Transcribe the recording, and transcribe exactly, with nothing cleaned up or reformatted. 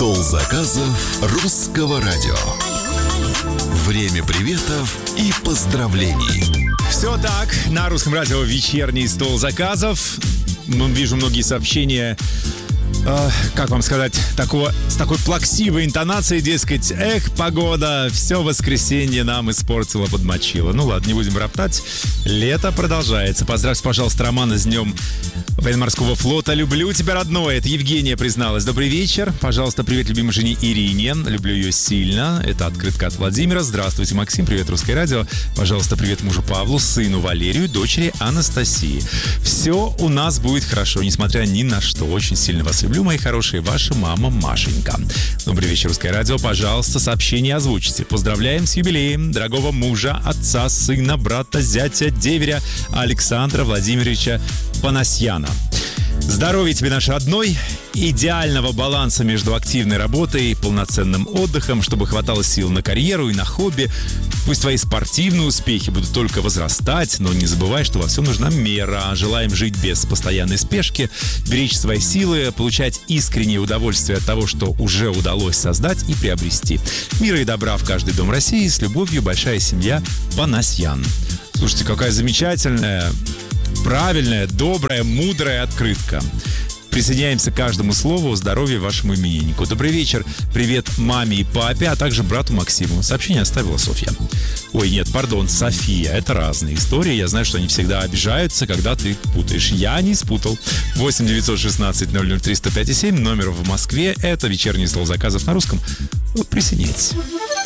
Стол заказов русского радио. Время приветов и поздравлений. Все так, на русском радио вечерний стол заказов. Вижу многие сообщения, э, как вам сказать, такого, с такой плаксивой интонацией, дескать, эх, погода, все воскресенье нам испортила, подмочила. Ну ладно, не будем роптать. Лето продолжается. Поздравьте, пожалуйста, Романа с днем военно-морского флота. Люблю тебя, родной. Это Евгения призналась. Добрый вечер. Пожалуйста, привет любимой жене Ирине. Люблю ее сильно. Это открытка от Владимира. Здравствуйте, Максим. Привет, Русское радио. Пожалуйста, привет мужу Павлу, сыну Валерию, дочери Анастасии. Все у нас будет хорошо, несмотря ни на что. Очень сильно вас люблю, мои хорошие. Ваша мама Машенька. Добрый вечер, Русское радио. Пожалуйста, сообщение озвучите. Поздравляем с юбилеем дорогого мужа, отца, сына, брата, зятя, деверя Александра Владимировича Панасьяна. Здоровья тебе, наш родной, идеального баланса между активной работой и полноценным отдыхом, чтобы хватало сил на карьеру и на хобби. Пусть твои спортивные успехи будут только возрастать, но не забывай, что во всем нужна мера. Желаем жить без постоянной спешки, беречь свои силы, получать искреннее удовольствие от того, что уже удалось создать и приобрести. Мира и добра в каждый дом России. С любовью, большая семья Панасьян. Слушайте, какая замечательная, правильная, добрая, мудрая открытка. Присоединяемся к каждому слову. Здоровья вашему имениннику. Добрый вечер. Привет маме и папе, а также брату Максиму. Сообщение оставила Софья. Ой, нет, пардон, София. Это разные истории. Я знаю, что они всегда обижаются, когда ты путаешь. Я не спутал. восемь девятьсот шестнадцать ноль ноль три сто пять семь. Номер в Москве. Это вечерний стол заказов на русском. Вот присоединяйтесь.